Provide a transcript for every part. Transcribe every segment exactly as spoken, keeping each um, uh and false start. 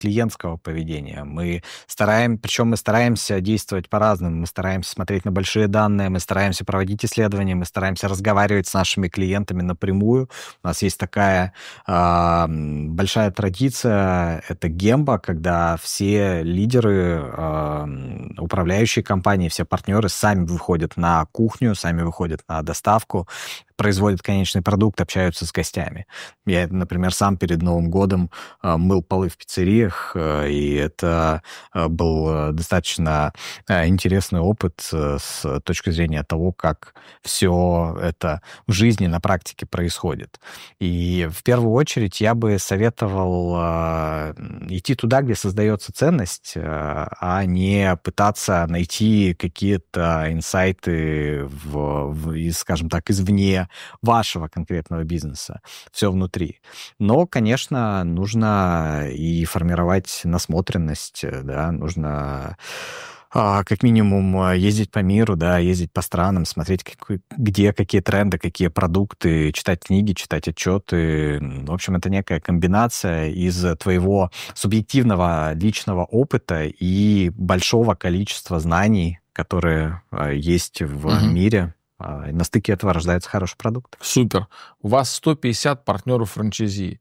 клиентского поведения. Мы стараем, причем мы стараемся действовать по-разному. Мы стараемся смотреть на большие данные, мы стараемся проводить исследования, мы стараемся разговаривать с нашими клиентами напрямую. У нас есть такая э, большая традиция, это Гемба, когда все лидеры, э, управляющие компании, все партнеры сами выходят на кухню, сами выходят на доставку, производят конечный продукт, общаются с гостями. Я, например, сам перед Новым годом э, мыл полы в пиццериях, э, и это э, был достаточно э, интересный опыт э, с точки зрения того, как все это в жизни на практике происходит. И в первую очередь я бы советовал э, идти туда, где создается ценность, э, а не пытаться найти какие-то инсайты, в, в, скажем так, извне вашего конкретного бизнеса, все внутри. Но, конечно, нужно и формировать насмотренность, да, нужно а, как минимум ездить по миру, да, ездить по странам, смотреть, как, где какие тренды, какие продукты, читать книги, читать отчеты. В общем, это некая комбинация из твоего субъективного личного опыта и большого количества знаний, которые а, есть в Угу. мире. На стыке этого рождается хороший продукт. Супер. У вас сто пятьдесят партнеров франчайзи.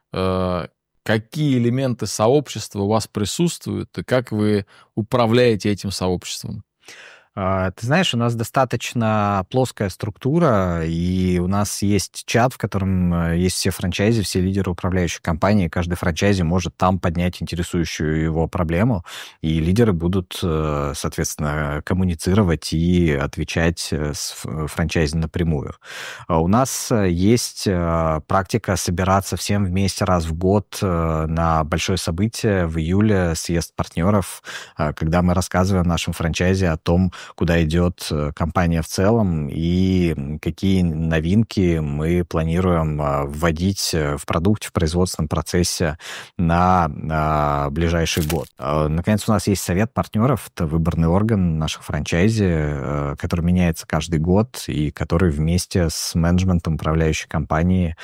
Какие элементы сообщества у вас присутствуют, и как вы управляете этим сообществом? Ты знаешь, у нас достаточно плоская структура, и у нас есть чат, в котором есть все франчайзи, все лидеры управляющей компании. Каждый франчайзи может там поднять интересующую его проблему, и лидеры будут, соответственно, коммуницировать и отвечать с франчайзи напрямую. У нас есть практика собираться всем вместе раз в год на большое событие в июле, съезд партнеров, когда мы рассказываем нашим франчайзи о том, куда идет компания в целом и какие новинки мы планируем вводить в продукте, в производственном процессе на, на ближайший год. Наконец, у нас есть совет партнеров, это выборный орган наших франчайзи, который меняется каждый год и который вместе с менеджментом управляющей компании,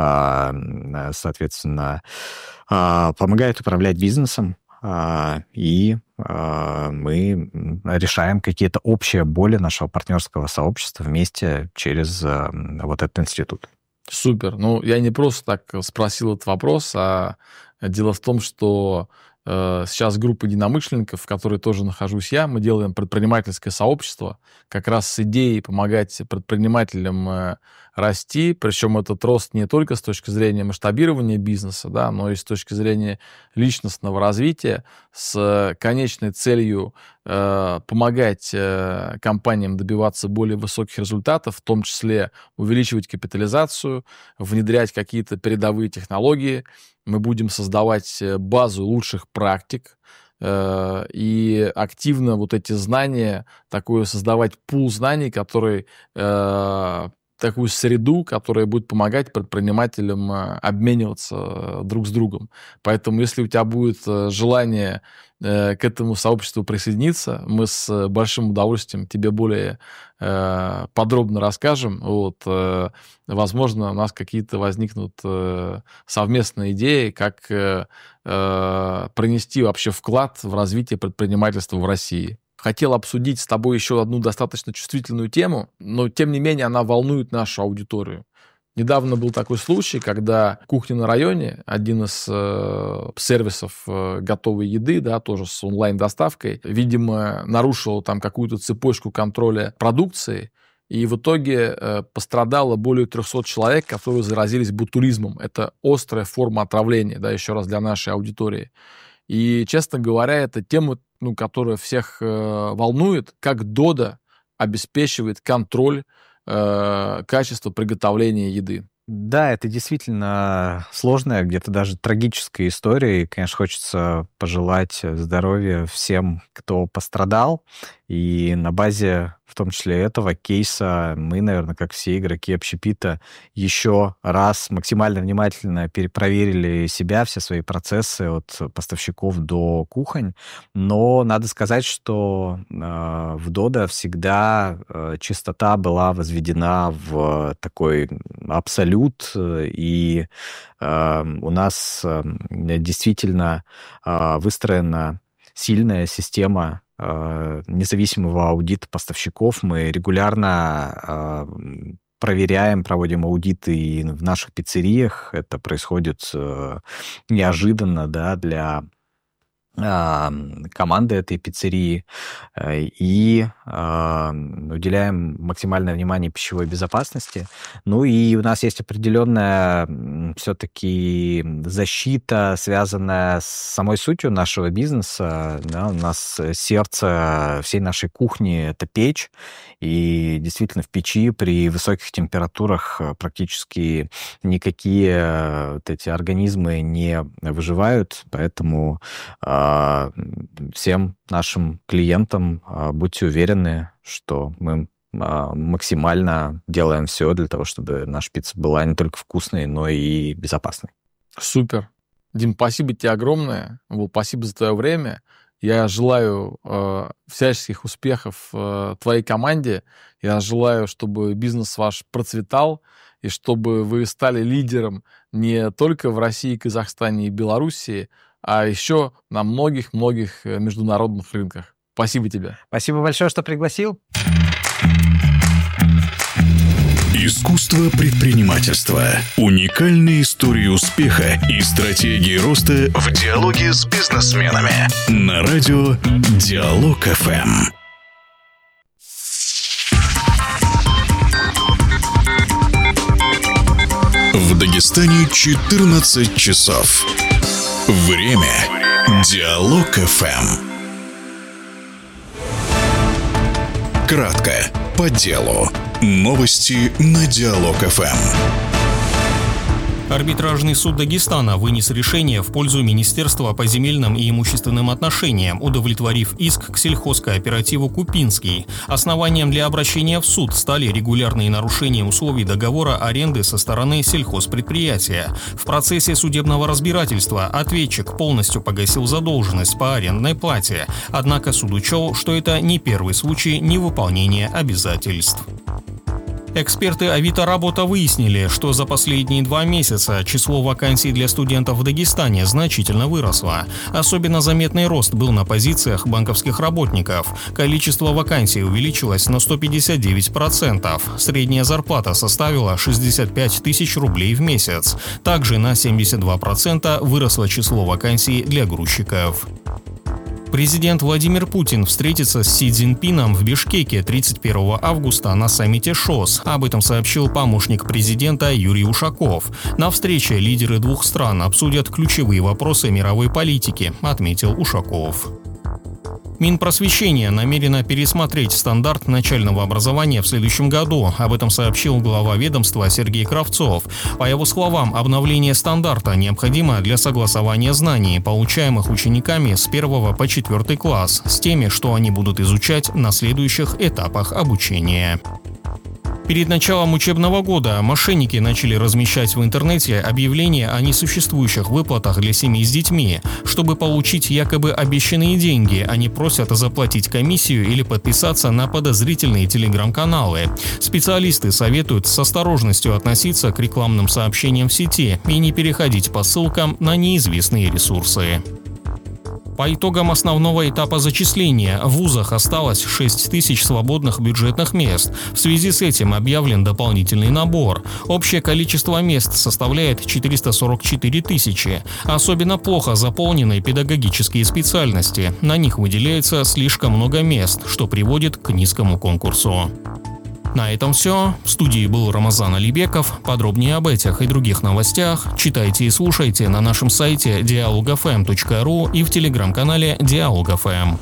соответственно, помогает управлять бизнесом, и мы решаем какие-то общие боли нашего партнерского сообщества вместе через вот этот институт. Супер. Ну, я не просто так спросил этот вопрос, а дело в том, что э, сейчас группа единомышленников, в которой тоже нахожусь я, мы делаем предпринимательское сообщество, как раз с идеей помогать предпринимателям э, расти, причем этот рост не только с точки зрения масштабирования бизнеса, да, но и с точки зрения личностного развития, с конечной целью э, помогать э, компаниям добиваться более высоких результатов, в том числе увеличивать капитализацию, внедрять какие-то передовые технологии. Мы будем создавать базу лучших практик э, и активно вот эти знания, такое создавать пул знаний, который э, такую среду, которая будет помогать предпринимателям обмениваться друг с другом. Поэтому, если у тебя будет желание к этому сообществу присоединиться, мы с большим удовольствием тебе более подробно расскажем. Вот, возможно, у нас какие-то возникнут совместные идеи, как принести вообще вклад в развитие предпринимательства в России. Хотел обсудить с тобой еще одну достаточно чувствительную тему, но, тем не менее, она волнует нашу аудиторию. Недавно был такой случай, когда «Кухня на районе», один из э, сервисов э, готовой еды, да, тоже с онлайн-доставкой, видимо, нарушил там какую-то цепочку контроля продукции, и в итоге э, пострадало более трехсот человек, которые заразились ботулизмом. Это острая форма отравления, да, еще раз для нашей аудитории. И, честно говоря, это тема, ну, которая всех э, волнует, как Додо обеспечивает контроль э, качества приготовления еды. Да, это действительно сложная, где-то даже трагическая история. И, конечно, хочется пожелать здоровья всем, кто пострадал. И на базе в том числе этого кейса, мы, наверное, как все игроки общепита, еще раз максимально внимательно перепроверили себя, все свои процессы от поставщиков до кухонь. Но надо сказать, что э, в Dodo всегда э, чистота была возведена в такой абсолют, и э, у нас э, действительно э, выстроена сильная система независимого аудита поставщиков. Мы регулярно э, проверяем, проводим аудиты и в наших пиццериях. Это происходит э, неожиданно, да, для э, команды этой пиццерии. И э, уделяем максимальное внимание пищевой безопасности. Ну и у нас есть определенная все-таки защита, связанная с самой сутью нашего бизнеса. Да, у нас сердце всей нашей кухни — это печь, и действительно в печи при высоких температурах практически никакие вот эти организмы не выживают, поэтому э, всем нашим клиентам э, будьте уверены, что мы максимально делаем все для того, чтобы наша пицца была не только вкусной, но и безопасной. Супер. Дим, спасибо тебе огромное. Спасибо за твое время. Я желаю э, всяческих успехов э, твоей команде. Я желаю, чтобы бизнес ваш процветал, и чтобы вы стали лидером не только в России, Казахстане и Белоруссии, а еще на многих-многих международных рынках. Спасибо тебе. Спасибо большое, что пригласил. Искусство предпринимательства. Уникальные истории успеха и стратегии роста в диалоге с бизнесменами. На радио Диалог эф эм. В Дагестане четырнадцать часов. Время. Диалог эф эм. Кратко, по делу. Новости на Диалог эф эм. Арбитражный суд Дагестана вынес решение в пользу Министерства по земельным и имущественным отношениям, удовлетворив иск к сельхозкооперативу «Купинский». Основанием для обращения в суд стали регулярные нарушения условий договора аренды со стороны сельхозпредприятия. В процессе судебного разбирательства ответчик полностью погасил задолженность по арендной плате, однако суд учел, что это не первый случай невыполнения обязательств. Эксперты Авито Работа выяснили, что за последние два месяца число вакансий для студентов в Дагестане значительно выросло. Особенно заметный рост был на позициях банковских работников. Количество вакансий увеличилось на сто пятьдесят девять процентов. Средняя зарплата составила шестьдесят пять тысяч рублей в месяц. Также на семьдесят два процента выросло число вакансий для грузчиков. Президент Владимир Путин встретится с Си Цзиньпином в Бишкеке тридцать первого августа на саммите ШОС. Об этом сообщил помощник президента Юрий Ушаков. На встрече лидеры двух стран обсудят ключевые вопросы мировой политики, отметил Ушаков. Минпросвещение намерено пересмотреть стандарт начального образования в следующем году. Об этом сообщил глава ведомства Сергей Кравцов. По его словам, обновление стандарта необходимо для согласования знаний, получаемых учениками с первого по четвертый класс, с теми, что они будут изучать на следующих этапах обучения. Перед началом учебного года мошенники начали размещать в интернете объявления о несуществующих выплатах для семей с детьми. Чтобы получить якобы обещанные деньги, они просят заплатить комиссию или подписаться на подозрительные телеграм-каналы. Специалисты советуют с осторожностью относиться к рекламным сообщениям в сети и не переходить по ссылкам на неизвестные ресурсы. По итогам основного этапа зачисления в вузах осталось шесть тысяч свободных бюджетных мест. В связи с этим объявлен дополнительный набор. Общее количество мест составляет четыреста сорок четыре тысячи. Особенно плохо заполнены педагогические специальности. На них выделяется слишком много мест, что приводит к низкому конкурсу. На этом все. В студии был Рамазан Алибеков. Подробнее об этих и других новостях читайте и слушайте на нашем сайте диалог эф эм точка ру и в телеграм-канале Диалог эф эм.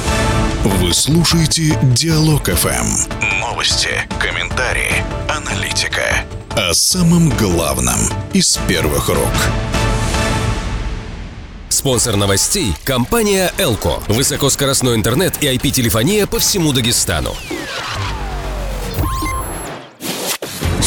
Вы слушаете Диалог эф эм. Новости, комментарии, аналитика. О самом главном из первых рук. Спонсор новостей – компания Элко. Высокоскоростной интернет и ай пи-телефония по всему Дагестану.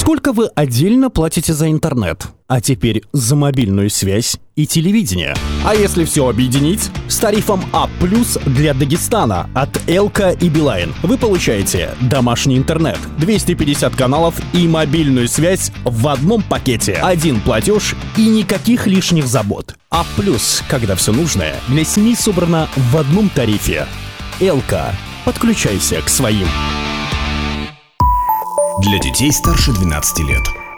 Сколько вы отдельно платите за интернет? А теперь за мобильную связь и телевидение. А если все объединить, с тарифом А+, для Дагестана от Элка и Билайн вы получаете домашний интернет, двести пятьдесят каналов и мобильную связь в одном пакете. Один платеж и никаких лишних забот. А+, когда все нужное для семьи собрано в одном тарифе. Элка. Подключайся к своим. Для детей старше двенадцати лет.